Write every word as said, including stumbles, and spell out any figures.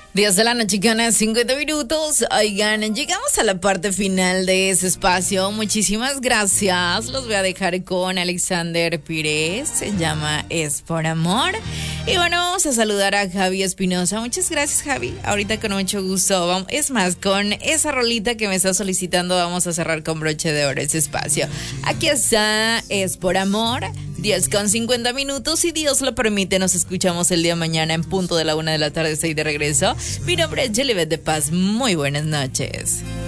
diez de la noche con cincuenta minutos. Oigan, llegamos a la parte final de ese espacio. Muchísimas gracias. Los voy a dejar con Alexander Pires. Se llama Es por Amor. Y bueno, vamos a saludar a Javi Espinosa. Muchas gracias, Javi. Ahorita con mucho gusto. Es más, con esa rolita que me está solicitando, vamos a cerrar con broche de oro ese espacio. Aquí está Es por Amor. diez con cincuenta minutos. Si Dios lo permite, nos escuchamos el día de mañana en punto de la una de la tarde. Estoy de regreso. Mi nombre es Yelibet de Paz. Muy buenas noches.